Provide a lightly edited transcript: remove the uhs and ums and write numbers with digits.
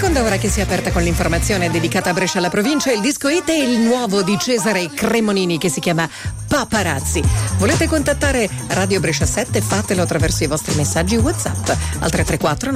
seconda ora che si è aperta con l'informazione dedicata a Brescia alla provincia, il disco hit e il nuovo di Cesare Cremonini che si chiama Paparazzi. Volete contattare Radio Brescia 7? Fatelo attraverso i vostri messaggi WhatsApp al 334